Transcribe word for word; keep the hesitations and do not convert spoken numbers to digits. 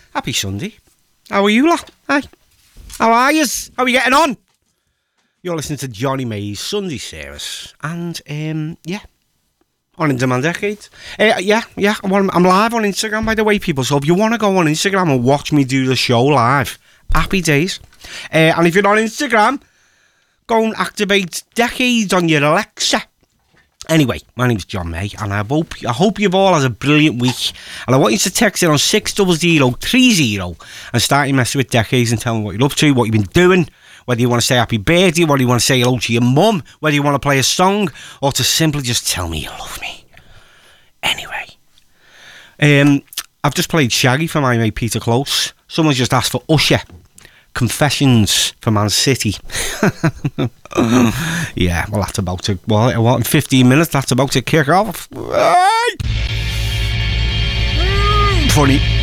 Happy Sunday. How are you, lot? Hey, how are yous? How are you getting on? You're listening to Johnny May's Sunday service. And, um, yeah. On In Demand Decade. Uh, yeah, yeah. I'm, I'm live on Instagram, by the way, people. So if you want to go on Instagram and watch me do the show live, happy days. Uh, and if you're on Instagram, go and activate Decades on your Alexa. Anyway, my name's John May, and I hope I hope you've all had a brilliant week. And I want you to text in on six double zero three zero and start your messing with Decades and tell me what you're up to, what you've been doing, whether you want to say happy birthday, whether you want to say hello to your mum, whether you want to play a song, or to simply just tell me you love me. Anyway, um, I've just played Shaggy for my mate Peter Close. Someone's just asked for Usher. Confessions for Man City. Yeah, well, that's about to. Well, what, in fifteen minutes, that's about to kick off. Funny.